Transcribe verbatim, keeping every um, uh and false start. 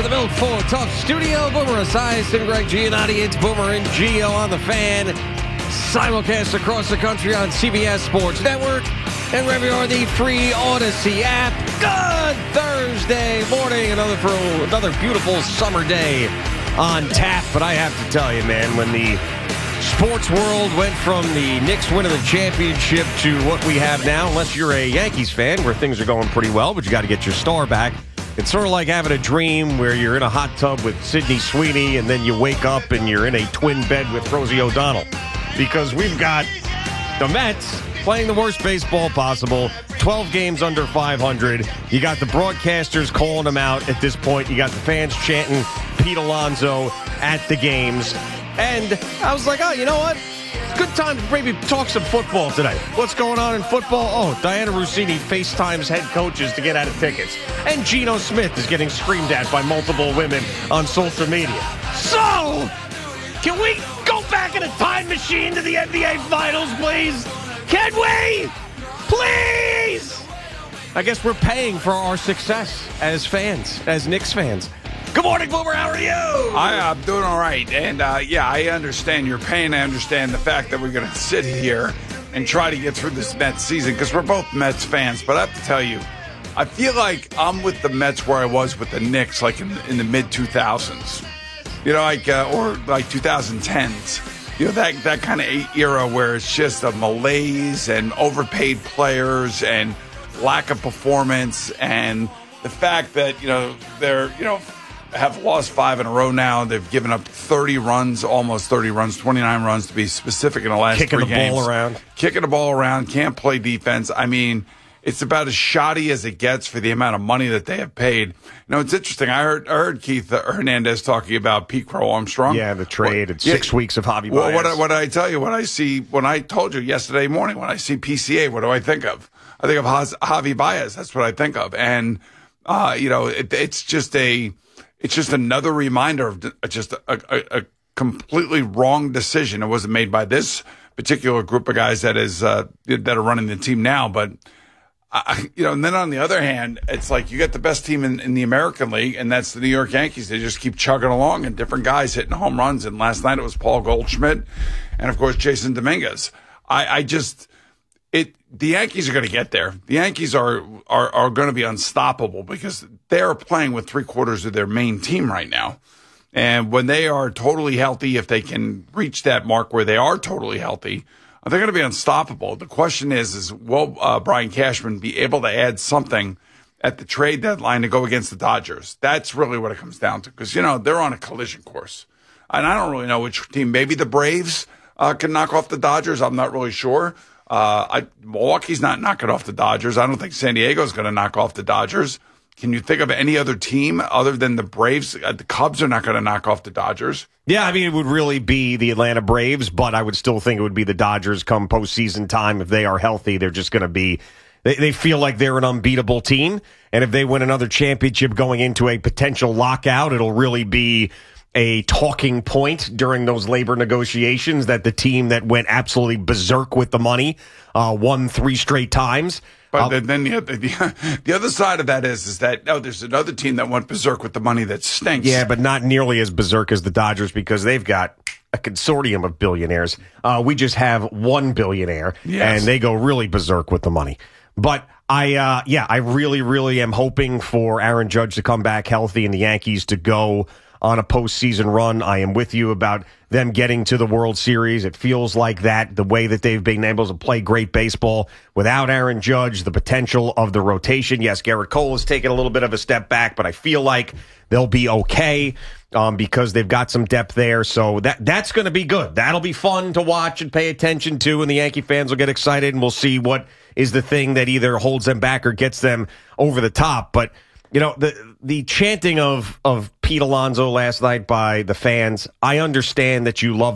For the Built for Tough studio, Boomer Esiason and Greg Giannotti. It's Boomer and Gio on the Fan. Simulcast across the country on C B S Sports Network and wherever you are, the free Odyssey app. Good Thursday morning. Another for another beautiful summer day on tap. But I have to tell you, man, when the sports world went from the Knicks winning the championship to what we have now, unless you're a Yankees fan where things are going pretty well, but you got to get your star back. It's sort of like having a dream where you're in a hot tub with Sidney Sweeney and then you wake up and you're in a twin bed with Rosie O'Donnell. Because we've got the Mets playing the worst baseball possible, twelve games under five hundred. You got the broadcasters calling them out at this point. You got the fans chanting Pete Alonso at the games. And I was like, oh, you know what? Good time to maybe talk some football today. What's going on in football? Oh, Diana Rossini FaceTimes head coaches to get out of tickets. And Geno Smith is getting screamed at by multiple women on social media. So, can we go back in a time machine to the N B A Finals, please? Can we? Please! I guess we're paying for our success as fans, as Knicks fans. Good morning, Boomer. How are you? I, I'm doing all right. And, uh, yeah, I understand your pain. I understand the fact that we're going to sit here and try to get through this Mets season because we're both Mets fans. But I have to tell you, I feel like I'm with the Mets where I was with the Knicks, like in, in the mid two thousands. You know, like, uh, or like twenty tens. You know, that, that kind of era where it's just a malaise and overpaid players and lack of performance and the fact that, you know, they're, you know, have lost five in a row now. They've given up thirty runs, almost thirty runs, twenty-nine runs to be specific in the last Kicking three the games. ball around. Kicking the ball around, can't play defense. I mean, it's about as shoddy as it gets for the amount of money that they have paid. You know, it's interesting. I heard I heard Keith Hernandez talking about Pete Crow Armstrong. Yeah, the trade. What, it's six yeah, weeks of Javi Baez. Well, what, what did I tell you? When I see, when I told you yesterday morning, when I see P C A, what do I think of? I think of Javi Baez. That's what I think of. And, uh, you know, it, it's just a... It's just another reminder of just a, a, a completely wrong decision. It wasn't made by this particular group of guys that is uh, that are running the team now. But, I, you know, and then on the other hand, it's like you got the best team in, in the American League, and that's the New York Yankees. They just keep chugging along, and different guys hitting home runs. And last night it was Paul Goldschmidt and, of course, Jason Dominguez. I, I just... It the Yankees are going to get there. The Yankees are are are going to be unstoppable because they're playing with three quarters of their main team right now. And when they are totally healthy, if they can reach that mark where they are totally healthy, they're going to be unstoppable. The question is, is will uh, Brian Cashman be able to add something at the trade deadline to go against the Dodgers? That's really what it comes down to because, you know, they're on a collision course. And I don't really know which team. Maybe the Braves uh, can knock off the Dodgers. I'm not really sure. Uh, I, Milwaukee's not knocking off the Dodgers. I don't think San Diego's going to knock off the Dodgers. Can you think of any other team other than the Braves? Uh, the Cubs are not going to knock off the Dodgers. Yeah, I mean, it would really be the Atlanta Braves, but I would still think it would be the Dodgers come postseason time. If they are healthy, they're just going to be, they, they feel like they're an unbeatable team. And if they win another championship going into a potential lockout, it'll really be a talking point during those labor negotiations that the team that went absolutely berserk with the money uh, won three straight times. But uh, then the, the, the other side of that is, is that, no, there's another team that went berserk with the money that stinks. Yeah, but not nearly as berserk as the Dodgers because they've got a consortium of billionaires. Uh, we just have one billionaire, yes. And they go really berserk with the money. But I, uh, yeah, I really, really am hoping for Aaron Judge to come back healthy and the Yankees to go on a postseason run. I am with you about them getting to the World Series. It feels like that, the way that they've been able to play great baseball without Aaron Judge, the potential of the rotation. Yes, Garrett Cole has taken a little bit of a step back, but I feel like they'll be okay um, because they've got some depth there. So that that's going to be good. That'll be fun to watch and pay attention to, and the Yankee fans will get excited, and we'll see what is the thing that either holds them back or gets them over the top. But you know, the the chanting of, of Pete Alonso last night by the fans, I understand that you love